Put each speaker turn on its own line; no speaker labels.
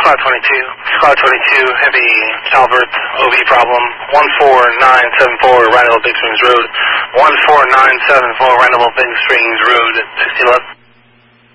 Cloud 22. Cloud 22, heavy Calvert, OV problem. 14974 Randall Big Springs Road. 14974 Randall Big Springs Road, 60 left.